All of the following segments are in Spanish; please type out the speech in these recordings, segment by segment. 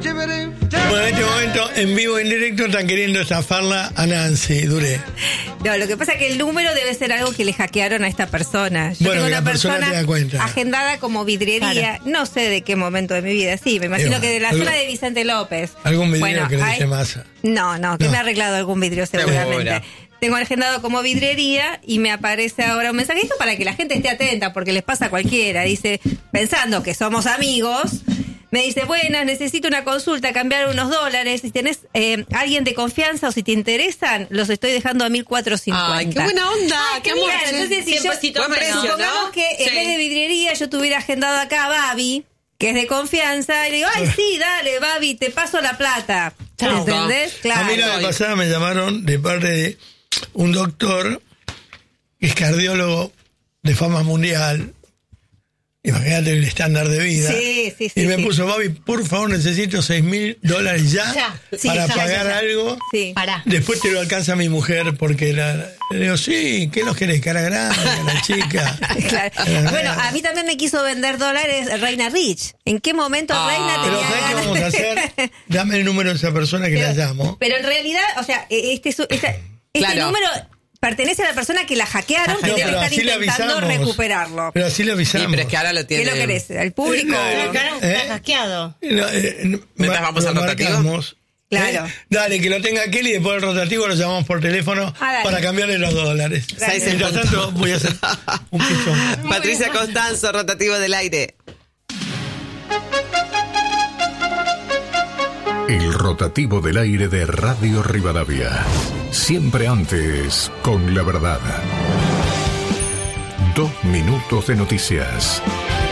Bueno, en este momento, en vivo, en directo, están queriendo estafarla a Nancy Duré. No, lo que pasa es que el número debe ser algo que le hackearon a esta persona. Yo Bueno, tengo que una la persona te da cuenta. agendada como vidriería, no sé de qué momento de mi vida, sí, me imagino que de la zona de Vicente López. ¿Algún vidrio que le dice Massa? No, que me ha arreglado algún vidrio seguramente. Tengo agendado como vidriería y me aparece ahora un mensajito para que la gente esté atenta, porque les pasa a cualquiera. Dice, pensando que somos amigos, me dice, buenas, necesito una consulta, cambiar unos dólares. Si tenés alguien de confianza o si te interesan, los estoy dejando a 1.450. ¡Ay, qué buena onda! ¡Qué amor! Entonces, si yo, supongamos que en vez de vidriería yo tuviera agendado acá a Babi, que es de confianza, y le digo, ay, sí, dale, Babi, te paso la plata. ¿Entendés? Claro. A mí la vez pasada me llamaron de parte de un doctor que es cardiólogo de fama mundial. Imagínate el estándar de vida. Sí. Y me puso, Babi, por favor, necesito $6.000 ya para pagar algo. Sí. Después te lo alcanza mi mujer porque le digo, sí, ¿qué los querés? Cara grande, cara chica. Claro. Bueno, a mí también me quiso vender dólares Reina Rich. ¿En qué momento Reina tenía pero ¿sabes qué vamos a hacer? Dame el número de esa persona que la llamo. Pero en realidad, o sea, este número pertenece a la persona que la hackearon, que debe estar intentando recuperarlo. Pero así le avisamos. Sí, pero es que ahora lo tiene. ¿Qué lo querés? ¿El público? Está hackeado. Vamos al rotativo. Claro. Dale, que lo tenga aquel y después del rotativo lo llamamos por teléfono para cambiarle los dólares. Mientras tanto, voy a hacer un pichón. Patricia Constanzo, rotativo del aire. El rotativo del aire de Radio Rivadavia. Siempre antes, con la verdad. 2 minutos de noticias.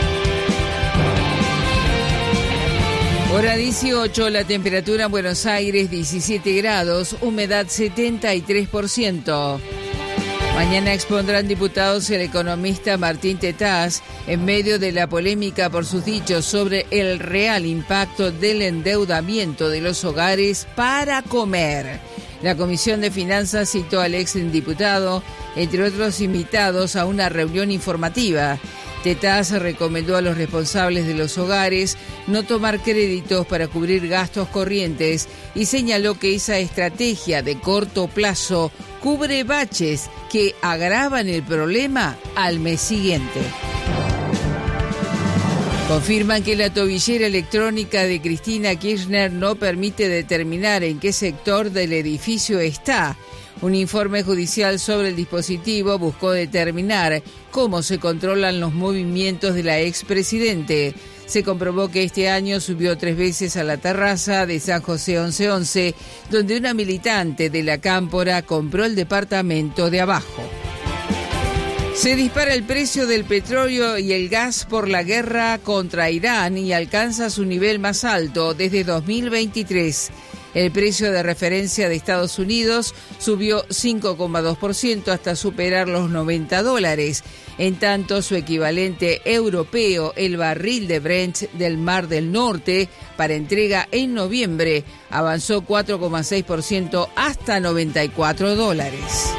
Hora 18, la temperatura en Buenos Aires 17 grados, humedad 73%. Mañana expondrán diputados el economista Martín Tetaz en medio de la polémica por sus dichos sobre el real impacto del endeudamiento de los hogares para comer. La Comisión de Finanzas citó al exdiputado, entre otros invitados, a una reunión informativa. Tetaz recomendó a los responsables de los hogares no tomar créditos para cubrir gastos corrientes y señaló que esa estrategia de corto plazo cubre baches que agravan el problema al mes siguiente. Confirman que la tobillera electrónica de Cristina Kirchner no permite determinar en qué sector del edificio está. Un informe judicial sobre el dispositivo buscó determinar cómo se controlan los movimientos de la expresidente. Se comprobó que este año subió 3 veces a la terraza de San José 1111, donde una militante de la Cámpora compró el departamento de abajo. Se dispara el precio del petróleo y el gas por la guerra contra Irán y alcanza su nivel más alto desde 2023. El precio de referencia de Estados Unidos subió 5,2% hasta superar los $90. En tanto, su equivalente europeo, el barril de Brent del Mar del Norte, para entrega en noviembre, avanzó 4,6% hasta $94.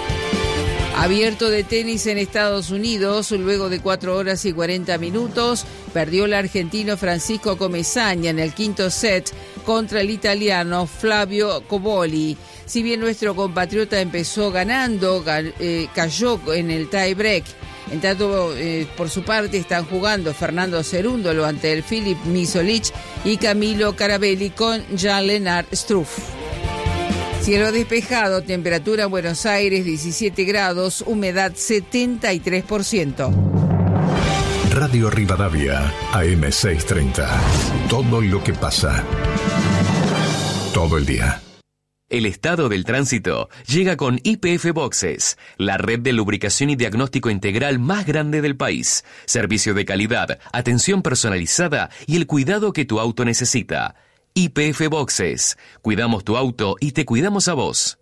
Abierto de tenis en Estados Unidos, luego de 4 horas y 40 minutos, perdió el argentino Francisco Comesaña en el quinto set contra el italiano Flavio Cobolli. Si bien nuestro compatriota empezó ganando, cayó en el tie-break. En tanto, por su parte, están jugando Fernando Cerúndolo ante el Filip Misolic y Camilo Carabelli con Jan-Lennard Struff. Cielo despejado, temperatura en Buenos Aires 17 grados, humedad 73%. Radio Rivadavia, AM 630. Todo lo que pasa. Todo el día. El estado del tránsito llega con YPF Boxes, la red de lubricación y diagnóstico integral más grande del país. Servicio de calidad, atención personalizada y el cuidado que tu auto necesita. YPF Boxes. Cuidamos tu auto y te cuidamos a vos.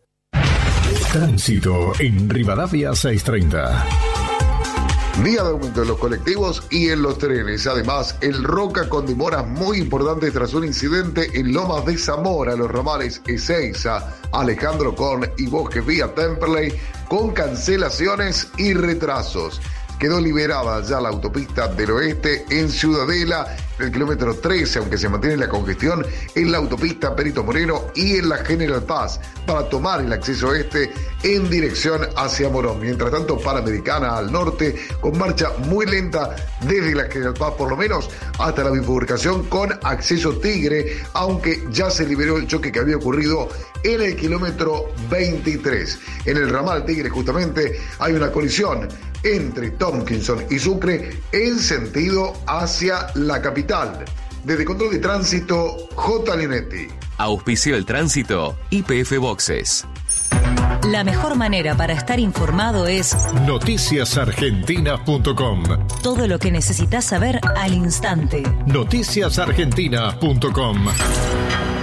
Tránsito en Rivadavia 630. Día de aumento en los colectivos y en los trenes. Además, el Roca con demoras muy importantes tras un incidente en Lomas de Zamora, los ramales Ezeiza, Alejandro Korn y Bosque vía Temperley, con cancelaciones y retrasos. Quedó liberada ya la autopista del oeste en Ciudadela, el kilómetro 13, aunque se mantiene la congestión en la autopista Perito Moreno y en la General Paz, para tomar el acceso este en dirección hacia Morón. Mientras tanto, Panamericana al norte, con marcha muy lenta desde la General Paz, por lo menos hasta la bifurcación con acceso Tigre, aunque ya se liberó el choque que había ocurrido en el kilómetro 23. En el ramal Tigre, justamente, hay una colisión entre Tompkinson y Sucre en sentido hacia la capital. Desde Control de Tránsito, J. Linetti. Auspició el tránsito YPF Boxes. La mejor manera para estar informado es noticiasargentinas.com. Todo lo que necesitas saber al instante. Noticiasargentinas.com.